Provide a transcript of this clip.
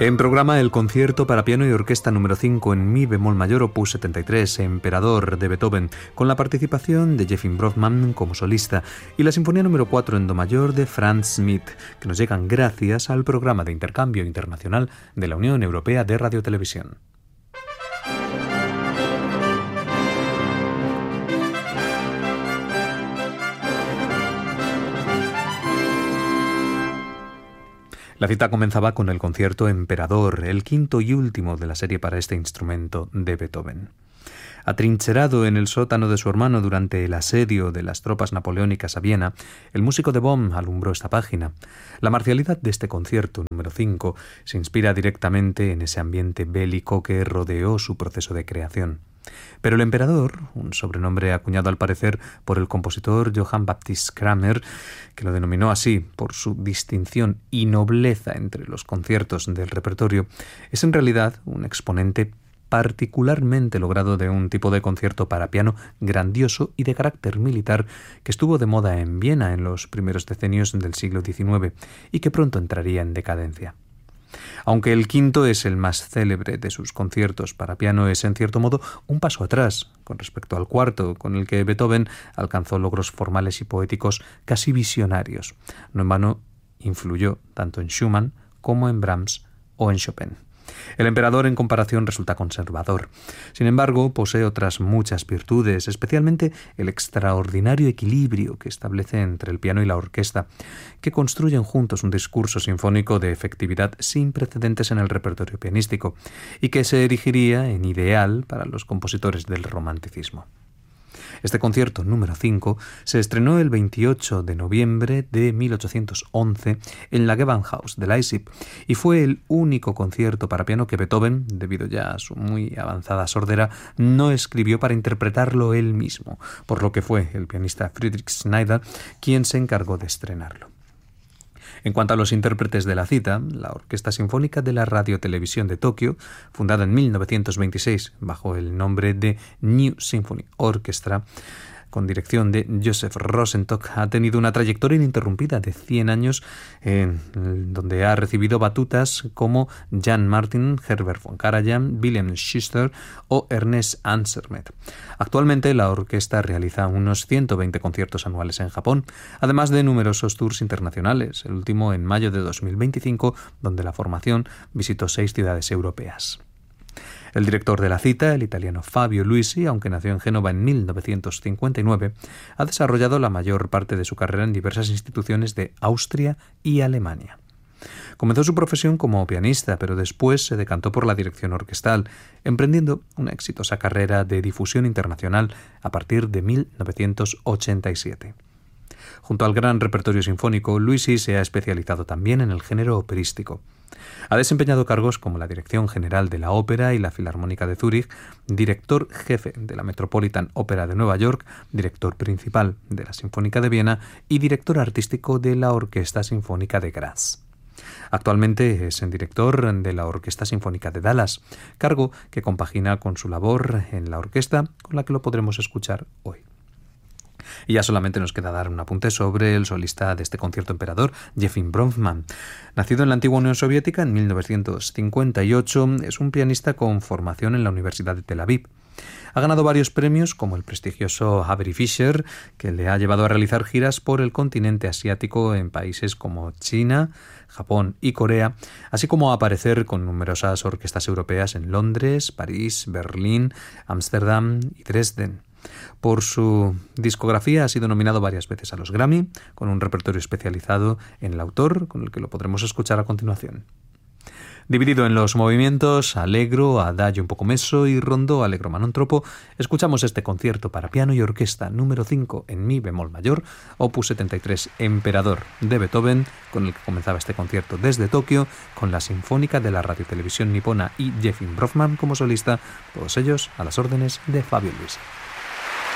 En programa el concierto para piano y orquesta número 5 en mi bemol mayor opus 73, Emperador de Beethoven, con la participación de Jeffrey Bronfman como solista, y la sinfonía número 4 en do mayor de Franz Schmidt, que nos llegan gracias al programa de intercambio internacional de la Unión Europea de Radiotelevisión. La cita comenzaba con el concierto Emperador, el quinto y último de la serie para este instrumento de Beethoven. Atrincherado en el sótano de su hermano durante el asedio de las tropas napoleónicas a Viena, el músico de Bonn alumbró esta página. La marcialidad de este concierto número 5 se inspira directamente en ese ambiente bélico que rodeó su proceso de creación. Pero el Emperador, un sobrenombre acuñado al parecer por el compositor Johann Baptist Kramer, que lo denominó así por su distinción y nobleza entre los conciertos del repertorio, es en realidad un exponente particularmente logrado de un tipo de concierto para piano grandioso y de carácter militar que estuvo de moda en Viena en los primeros decenios del siglo XIX y que pronto entraría en decadencia. Aunque el quinto es el más célebre de sus conciertos para piano, es en cierto modo un paso atrás con respecto al cuarto, con el que Beethoven alcanzó logros formales y poéticos casi visionarios. No en vano influyó tanto en Schumann como en Brahms o en Chopin. El Emperador en comparación resulta conservador. Sin embargo, posee otras muchas virtudes, especialmente el extraordinario equilibrio que establece entre el piano y la orquesta, que construyen juntos un discurso sinfónico de efectividad sin precedentes en el repertorio pianístico y que se erigiría en ideal para los compositores del romanticismo. Este concierto número 5 se estrenó el 28 de noviembre de 1811 en la Gewandhaus de Leipzig y fue el único concierto para piano que Beethoven, debido ya a su muy avanzada sordera, no escribió para interpretarlo él mismo, por lo que fue el pianista Friedrich Schneider quien se encargó de estrenarlo. En cuanto a los intérpretes de la cita, la Orquesta Sinfónica de la Radiotelevisión de Tokio, fundada en 1926 bajo el nombre de New Symphony Orchestra, con dirección de Joseph Rosenstock, ha tenido una trayectoria ininterrumpida de 100 años donde ha recibido batutas como Jan Martin, Herbert von Karajan, Wilhelm Schuster o Ernest Ansermet. Actualmente la orquesta realiza unos 120 conciertos anuales en Japón, además de numerosos tours internacionales, el último en mayo de 2025, donde la formación visitó 6 ciudades europeas. El director de la cita, el italiano Fabio Luisi, aunque nació en Génova en 1959, ha desarrollado la mayor parte de su carrera en diversas instituciones de Austria y Alemania. Comenzó su profesión como pianista, pero después se decantó por la dirección orquestal, emprendiendo una exitosa carrera de difusión internacional a partir de 1987. Junto al gran repertorio sinfónico, Luisi se ha especializado también en el género operístico. Ha desempeñado cargos como la dirección general de la Ópera y la Filarmónica de Zúrich, director jefe de la Metropolitan Opera de Nueva York, director principal de la Sinfónica de Viena y director artístico de la Orquesta Sinfónica de Graz. Actualmente es el director de la Orquesta Sinfónica de Dallas, cargo que compagina con su labor en la orquesta, con la que lo podremos escuchar hoy. Y ya solamente nos queda dar un apunte sobre el solista de este concierto Emperador, Jeffrey Bronfman. Nacido en la antigua Unión Soviética en 1958, es un pianista con formación en la Universidad de Tel Aviv. Ha ganado varios premios, como el prestigioso Avery Fisher, que le ha llevado a realizar giras por el continente asiático en países como China, Japón y Corea, así como a aparecer con numerosas orquestas europeas en Londres, París, Berlín, Ámsterdam y Dresden. Por su discografía ha sido nominado varias veces a los Grammy, con un repertorio especializado en el autor, con el que lo podremos escuchar a continuación. Dividido en los movimientos Allegro, Adagio un poco messo y Rondó Allegro ma non troppo, escuchamos este concierto para piano y orquesta número 5 en mi bemol mayor, opus 73, Emperador de Beethoven, con el que comenzaba este concierto desde Tokio, con la Sinfónica de la Radiotelevisión Nipona y Jeffrey Bronfman como solista, todos ellos a las órdenes de Fabio Luisi.